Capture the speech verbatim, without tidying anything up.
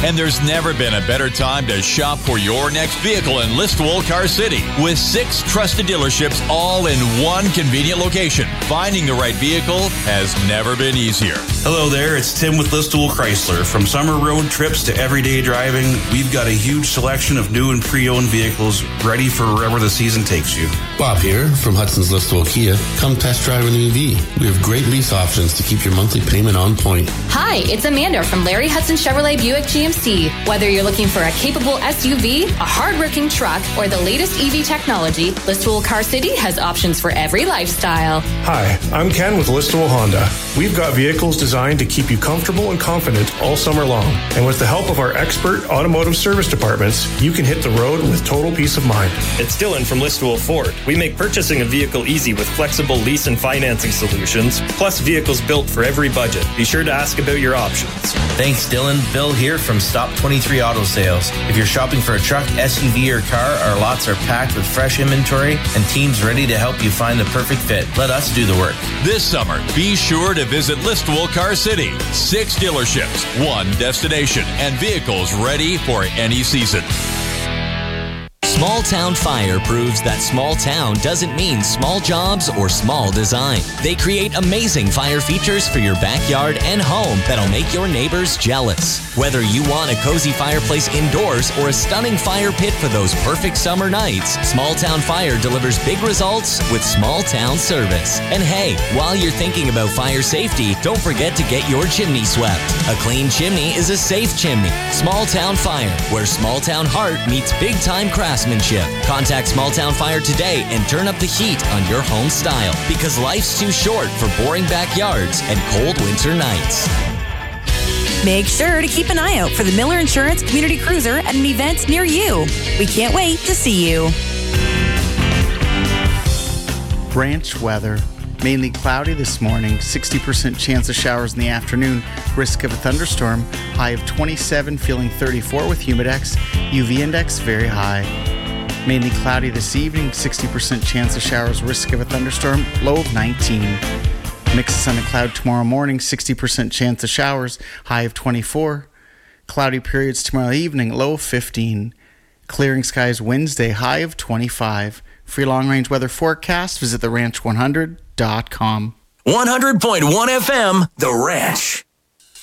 And there's never been a better time to shop for your next vehicle in Listowel Car City. With six trusted dealerships all in one convenient location, finding the right vehicle has never been easier. Hello there, it's Tim with Listowel Chrysler. From summer road trips to everyday driving, we've got a huge selection of new and pre-owned vehicles ready for wherever the season takes you. Bob here from Hudson's Listowel Kia. Come test drive an E V. We have great lease options to keep your monthly payment on point. Hi, it's Amanda from Larry Hudson Chevrolet Buick G M C. Whether you're looking for a capable S U V, a hard-working truck, or the latest E V technology, Listowel Car City has options for every lifestyle. Hi, I'm Ken with Listowel Honda. We've got vehicles designed to keep you comfortable and confident all summer long. And with the help of our expert automotive service departments, you can hit the road with total peace of mind. It's Dylan from Listowel Ford. We make purchasing a vehicle easy with flexible lease and financing solutions, plus vehicles built for every budget. Be sure to ask about your options. Thanks, Dylan. Bill here from Stop twenty-three Auto Sales. If you're shopping for a truck, S U V, or car, our lots are packed with fresh inventory and teams ready to help you find the perfect fit. Let us do the work. This summer, be sure to visit Listowel Car City. Six dealerships, one destination, and vehicles ready for any season. Small Town Fire proves that small town doesn't mean small jobs or small design. They create amazing fire features for your backyard and home that'll make your neighbors jealous. Whether you want a cozy fireplace indoors or a stunning fire pit for those perfect summer nights, Small Town Fire delivers big results with small town service. And hey, while you're thinking about fire safety, don't forget to get your chimney swept. A clean chimney is a safe chimney. Small Town Fire, where small town heart meets big time craftsmanship. Contact Small Town Fire today and turn up the heat on your home style, because life's too short for boring backyards and cold winter nights. Make sure to keep an eye out for the Miller Insurance Community Cruiser at an event near you. We can't wait to see you. Branch weather. Mainly cloudy this morning, sixty percent chance of showers in the afternoon, risk of a thunderstorm, high of twenty-seven, feeling thirty-four with humidex, U V index very high. Mainly cloudy this evening, sixty percent chance of showers, risk of a thunderstorm, low of nineteen. Mix of sun and cloud tomorrow morning, sixty percent chance of showers, high of twenty-four. Cloudy periods tomorrow evening, low of fifteen. Clearing skies Wednesday, high of twenty-five. For your long-range weather forecast, visit the ranch one hundred dot com. one hundred point one F M, The Ranch.